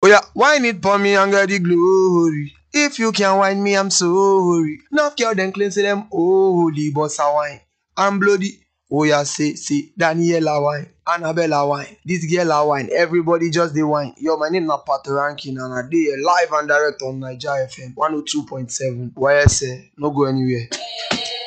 yeah, wine it for me and get the glory. If you can wine me, I'm sorry. Enough girl then claim say them holy, but I wine. I'm bloody. Oh yeah, say, Daniela wine, Annabella wine, this girl a wine, everybody just the wine. Yo, my name na Pat Ranking and I dey live and direct on Naija FM 102.7. YSA, no go anywhere.